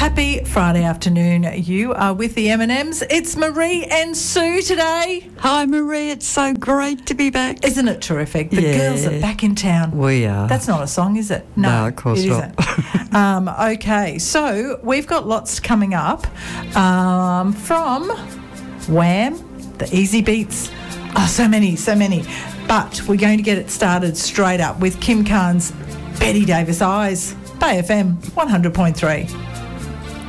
Happy Friday afternoon. You are with the M&Ms. It's Marie and Sue today. Hi, Marie. It's so great to be back. Isn't it terrific? The girls are back in town. We are. That's not a song, is it? No, of course it not. Isn't. Okay, so we've got lots coming up from Wham, the Easy Beats. Oh, so many. But we're going to get it started straight up with Kim Carnes' Betty Davis Eyes. Bay FM 100.3.